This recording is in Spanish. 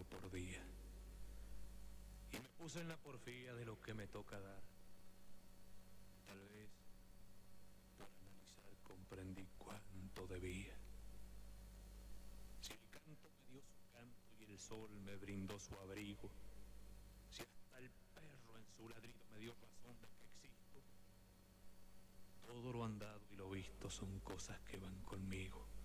por día. Y me puse en la porfía de lo que me toca dar. Tal vez por analizar comprendí cuánto debía. Si el canto me dio su canto y el sol me brindó su abrigo, si hasta el perro en su ladrido me dio razón de que existo, todo lo andado y lo visto son cosas que van conmigo.